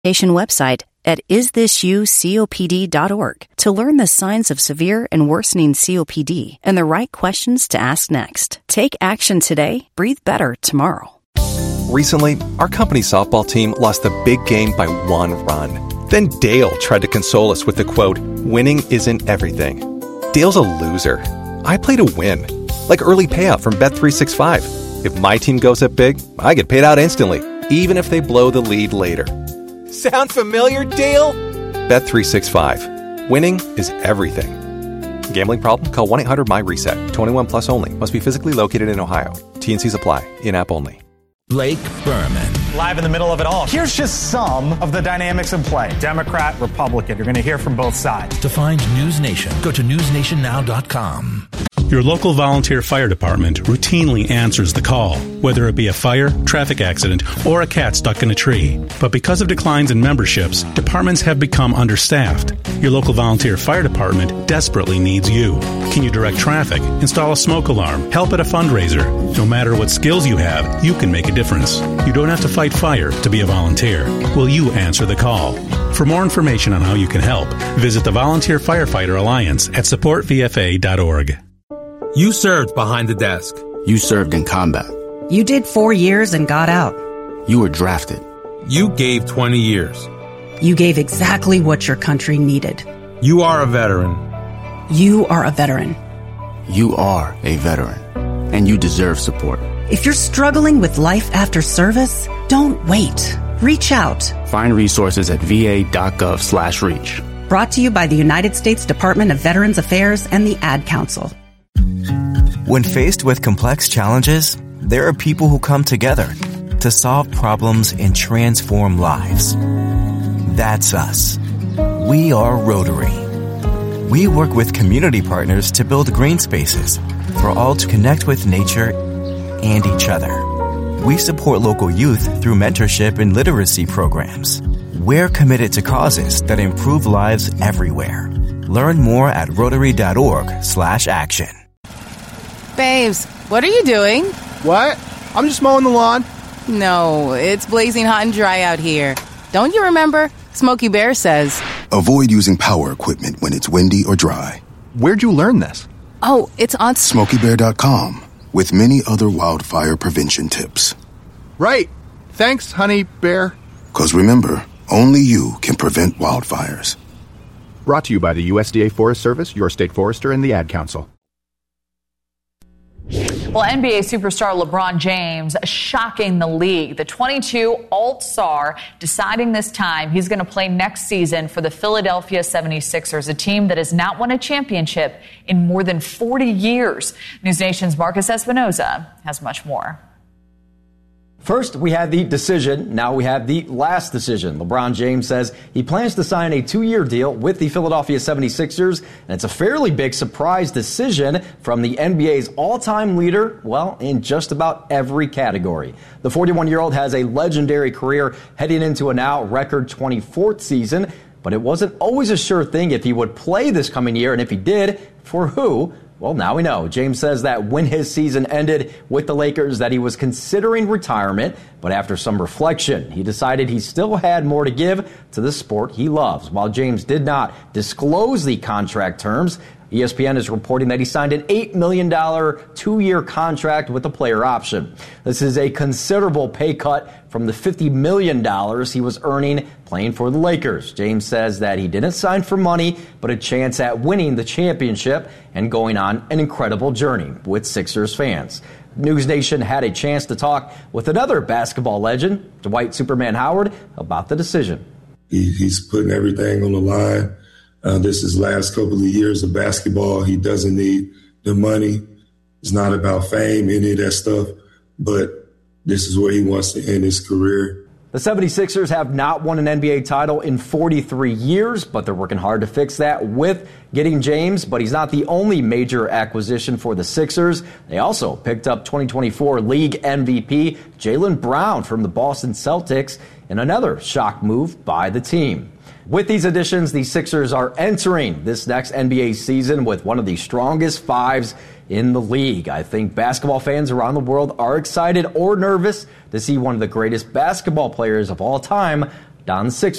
website at isthisyoucopd.org to learn the signs of severe and worsening COPD and the right questions to ask next. Take action today. Breathe better tomorrow. Recently, our company softball team lost the big game by 1 run. Then Dale tried to console us with the quote, "Winning isn't everything." Dale's a loser. I play to win. Like early payout from Bet365. If my team goes up big, I get paid out instantly, even if they blow the lead later. Sound familiar, Dale? Bet365. Winning is everything. Gambling problem? Call 1-800-MY-RESET. 21 plus only. Must be physically located in Ohio. T&Cs apply. In-app only. Blake Berman. Live in the middle of it all. Here's just some of the dynamics in play. Democrat, Republican. You're going to hear from both sides. To find News Nation, go to newsnationnow.com. Your local volunteer fire department routinely answers the call, whether it be a fire, traffic accident, or a cat stuck in a tree. But because of declines in memberships, departments have become understaffed. Your local volunteer fire department desperately needs you. Can you direct traffic, install a smoke alarm, help at a fundraiser? No matter what skills you have, you can make a difference. You don't have to fight fire to be a volunteer. Will you answer the call? For more information on how you can help, visit the Volunteer Firefighter Alliance at supportvfa.org. You served behind the desk. You served in combat. You did 4 years and got out. You were drafted. You gave 20 years. You gave exactly what your country needed. You are a veteran. You are a veteran. You are a veteran. And you deserve support. If you're struggling with life after service, don't wait. Reach out. Find resources at va.gov/reach. Brought to you by the United States Department of Veterans Affairs and the Ad Council. When faced with complex challenges, there are people who come together to solve problems and transform lives. That's us. We are Rotary. We work with community partners to build green spaces for all to connect with nature and each other. We support local youth through mentorship and literacy programs. We're committed to causes that improve lives everywhere. Learn more at rotary.org/action. Babes, what are you doing? What? I'm just mowing the lawn. No, it's blazing hot and dry out here. Don't you remember? Smokey Bear says, avoid using power equipment when it's windy or dry. Where'd you learn this? Oh, it's on SmokeyBear.com with many other wildfire prevention tips. Right. Thanks, honey bear. 'Cause remember, only you can prevent wildfires. Brought to you by the USDA Forest Service, your state forester, and the Ad Council. Well, NBA superstar LeBron James shocking the league. The 22 All-Star deciding this time he's going to play next season for the Philadelphia 76ers, a team that has not won a championship in more than 40 years. News Nation's Marcus Espinoza has much more. First, we had the decision. Now we have the last decision. LeBron James says he plans to sign a 2-year deal with the Philadelphia 76ers, and it's a fairly big surprise decision from the NBA's all-time leader, well, in just about every category. The 41-year-old has a legendary career heading into a now record 24th season, but it wasn't always a sure thing if he would play this coming year, and if he did, for who? Well, now we know. James says that when his season ended with the Lakers that he was considering retirement, but after some reflection, he decided he still had more to give to the sport he loves. While James did not disclose the contract terms, ESPN is reporting that he signed an $8 million 2-year contract with a player option. This is a considerable pay cut from the $50 million he was earning playing for the Lakers. James says that he didn't sign for money, but a chance at winning the championship and going on an incredible journey with Sixers fans. News Nation had a chance to talk with another basketball legend, Dwight Superman Howard, about the decision. He's putting everything on the line. This is last couple of years of basketball. He doesn't need the money. It's not about fame, any of that stuff, but this is where he wants to end his career. The 76ers have not won an NBA title in 43 years, but they're working hard to fix that with getting James. But he's not the only major acquisition for the Sixers. They also picked up 2024 league MVP Jaylen Brown from the Boston Celtics in another shock move by the team. With these additions, the Sixers are entering this next NBA season with one of the strongest fives in the league. I think basketball fans around the world are excited or nervous to see one of the greatest basketball players of all time Don Sixers.